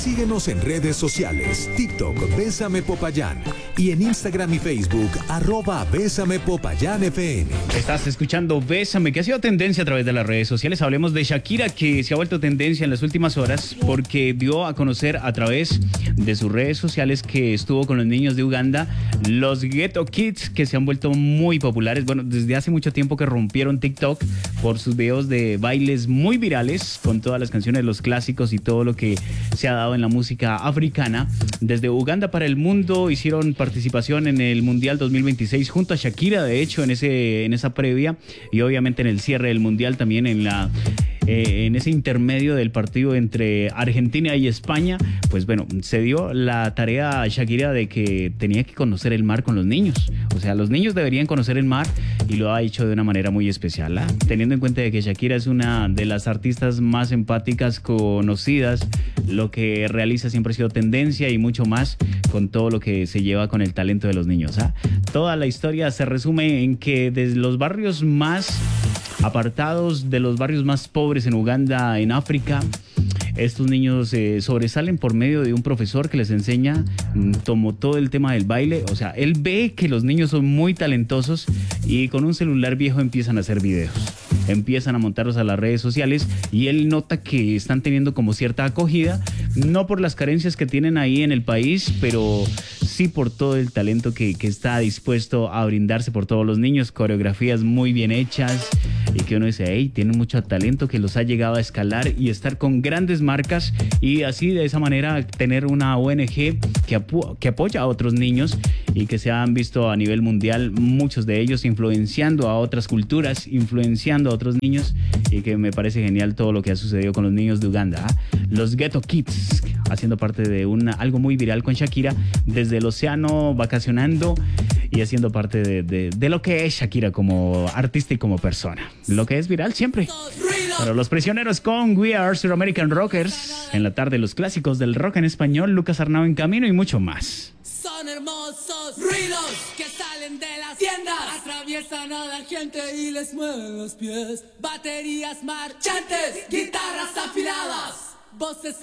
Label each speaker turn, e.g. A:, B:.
A: Síguenos en redes sociales, TikTok, Bésame Popayán, y en Instagram y Facebook, @Bésame Popayán FN.
B: Estás escuchando Bésame, que ha sido tendencia a través de las redes sociales. Hablemos de Shakira, que se ha vuelto tendencia en las últimas horas porque dio a conocer a través de sus redes sociales que estuvo con los niños de Uganda, los Ghetto Kids, que se han vuelto muy populares. Bueno, desde hace mucho tiempo que rompieron TikTok por sus videos de bailes muy virales con todas las canciones, los clásicos y todo lo que se ha dado en la música africana. Desde Uganda para el mundo hicieron participación en el Mundial 2026 junto a Shakira, de hecho, en esa previa, y obviamente en el cierre del Mundial también en ese intermedio del partido entre Argentina y España. Pues bueno, se dio la tarea a Shakira de que tenía que conocer el mar con los niños. O sea, los niños deberían conocer el mar y lo ha hecho de una manera muy especial, ¿ah? Teniendo en cuenta de que Shakira es una de las artistas más empáticas conocidas, lo que realiza siempre ha sido tendencia y mucho más con todo lo que se lleva con el talento de los niños, ¿ah? Toda la historia se resume en que desde los barrios más apartados, de los barrios más pobres en Uganda, en África, estos niños sobresalen por medio de un profesor que les enseña como todo el tema del baile. O sea, él ve que los niños son muy talentosos y con un celular viejo empiezan a hacer videos. Empiezan a montarlos a las redes sociales y él nota que están teniendo como cierta acogida, no por las carencias que tienen ahí en el país, pero sí por todo el talento que está dispuesto a brindarse por todos los niños, coreografías muy bien hechas y que uno dice, hey, tienen mucho talento que los ha llegado a escalar y estar con grandes marcas y así de esa manera tener una ONG que apoya a otros niños y que se han visto a nivel mundial, muchos de ellos influenciando a otras culturas, influenciando a otros niños, y que me parece genial todo lo que ha sucedido con los niños de Uganda, ¿eh? Los Ghetto Kids, haciendo parte de algo muy viral con Shakira, desde el océano, vacacionando y haciendo parte de lo que es Shakira como artista y como persona. Lo que es viral siempre. Pero Los Prisioneros con We Are Sur American Rockers. En la tarde, los clásicos del rock en español, Lucas Arnau en camino y mucho más.
C: Son hermosos ruidos que salen de las tiendas, atraviesan a la gente y les mueven los pies. Baterías marchantes, guitarras afiladas, voces